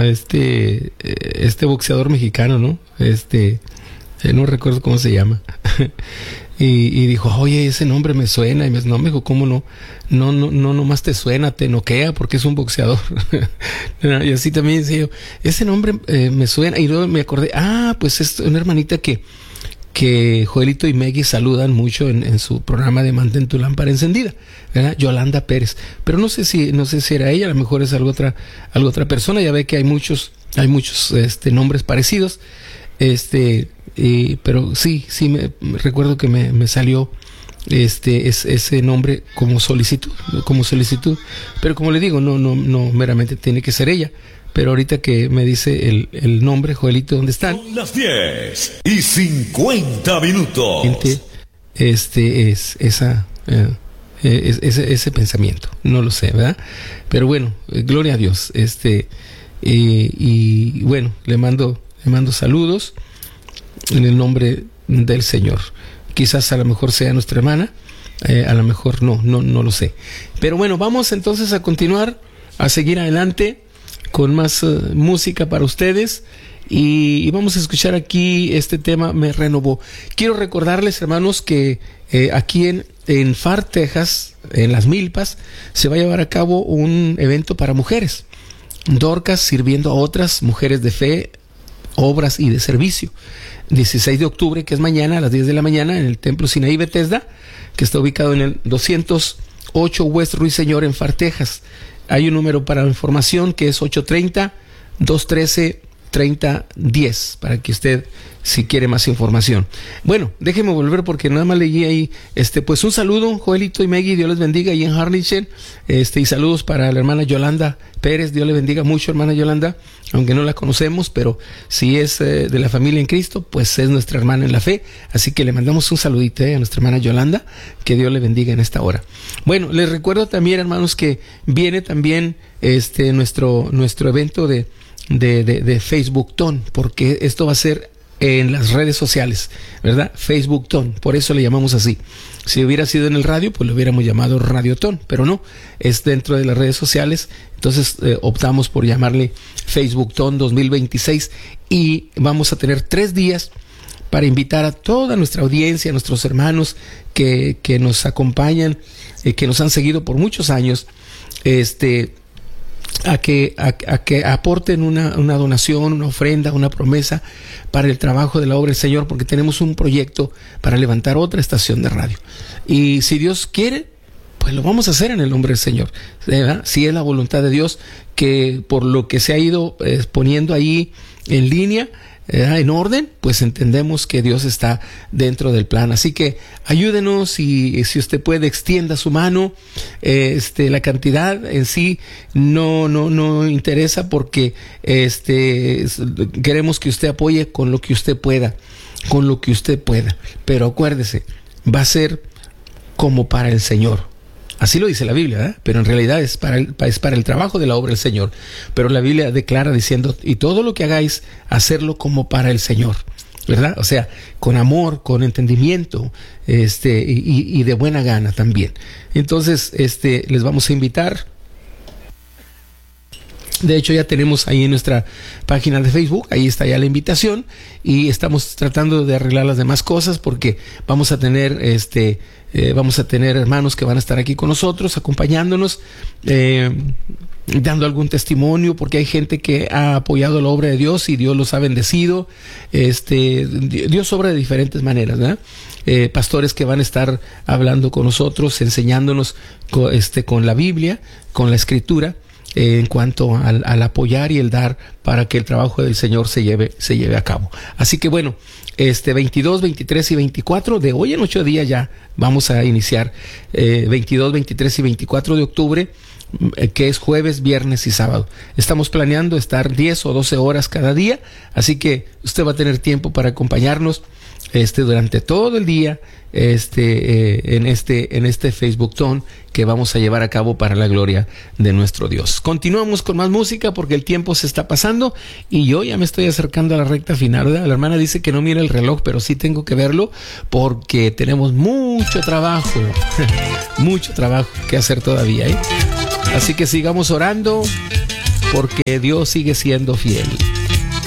este boxeador mexicano, ¿no? No recuerdo cómo se llama. Y dijo, oye, ese nombre me suena. Y me dijo, no, me dijo, ¿cómo no? No, nomás te suena, te noquea porque es un boxeador. Y así también decía yo, ese nombre me suena. Y luego me acordé, pues es una hermanita que Joelito y Meggy saludan mucho en su programa de Mantén tu lámpara encendida, ¿verdad? Yolanda Pérez. Pero no sé si era ella, a lo mejor es algo otra persona. Ya ve que hay muchos nombres parecidos. Pero sí me recuerdo que me salió ese nombre como solicitud, pero como le digo, no meramente tiene que ser ella. Pero ahorita que me dice el nombre, Joelito, ¿dónde están? Son las 10:50. Es ese pensamiento, no lo sé, ¿verdad? Pero bueno, gloria a Dios. Y bueno, le mando saludos en el nombre del Señor. Quizás a lo mejor sea nuestra hermana, a lo mejor no lo sé. Pero bueno, vamos entonces a continuar, a seguir adelante con más música para ustedes, y vamos a escuchar aquí este tema, Me Renovó. Quiero recordarles, hermanos, que aquí en Far, Texas, en Las Milpas, se va a llevar a cabo un evento para mujeres. Dorcas sirviendo a otras mujeres de fe, obras y de servicio. 16 de octubre, que es mañana, a las 10 de la mañana, en el Templo Sinaí Bethesda, que está ubicado en el 208 West Ruiseñor en Far, Texas. Hay un número para información que es 830-213-3010, para que usted, si quiere más información. Bueno, déjeme volver porque nada más leí ahí, pues un saludo, Joelito y Meggy, Dios les bendiga, ahí en Harlingen, y saludos para la hermana Yolanda Pérez, Dios le bendiga mucho, hermana Yolanda, aunque no la conocemos, pero si es de la familia en Cristo, pues es nuestra hermana en la fe, así que le mandamos un saludito a nuestra hermana Yolanda, que Dios le bendiga en esta hora. Bueno, les recuerdo también, hermanos, que viene también nuestro evento de Facebook-Ton, porque esto va a ser en las redes sociales, ¿verdad? Facebook-Ton, por eso le llamamos así. Si hubiera sido en el radio, pues lo hubiéramos llamado Radiotón, pero no, es dentro de las redes sociales. Entonces optamos por llamarle Facebook-Ton 2026, y vamos a tener 3 días para invitar a toda nuestra audiencia, a nuestros hermanos que nos acompañan, que nos han seguido por muchos años, a que aporten una donación, una ofrenda, una promesa para el trabajo de la obra del Señor, porque tenemos un proyecto para levantar otra estación de radio. Y si Dios quiere, pues lo vamos a hacer en el nombre del Señor, ¿verdad? Si es la voluntad de Dios, que por lo que se ha ido poniendo ahí en línea, en orden, pues entendemos que Dios está dentro del plan. Así que ayúdenos, y si usted puede, extienda su mano. La cantidad en sí no interesa, porque queremos que usted apoye con lo que usted pueda, pero acuérdese, va a ser como para el Señor. Así lo dice la Biblia, ¿verdad? Pero en realidad es para el trabajo de la obra del Señor. Pero la Biblia declara diciendo, y todo lo que hagáis, hacerlo como para el Señor, ¿verdad? O sea, con amor, con entendimiento, y de buena gana también. Entonces, les vamos a invitar. De hecho, ya tenemos ahí en nuestra página de Facebook, ahí está ya la invitación, y estamos tratando de arreglar las demás cosas, porque vamos a tener hermanos que van a estar aquí con nosotros, acompañándonos, dando algún testimonio, porque hay gente que ha apoyado la obra de Dios y Dios los ha bendecido. Dios obra de diferentes maneras, ¿verdad? Pastores que van a estar hablando con nosotros, enseñándonos con la Biblia, con la Escritura, en cuanto al apoyar y el dar para que el trabajo del Señor se lleve a cabo. Así que bueno, 22, 23 y 24 de hoy en 8 días ya vamos a iniciar, 22, 23 y 24 de octubre, que es jueves, viernes y sábado. Estamos planeando estar 10 o 12 horas cada día, así que usted va a tener tiempo para acompañarnos durante todo el día en este Facebook-Ton que vamos a llevar a cabo para la gloria de nuestro Dios. Continuamos con más música porque el tiempo se está pasando y yo ya me estoy acercando a la recta final, ¿verdad? La hermana dice que no mira el reloj, pero sí tengo que verlo porque tenemos mucho trabajo, mucho trabajo que hacer todavía, ¿eh? Así que sigamos orando, porque Dios sigue siendo fiel.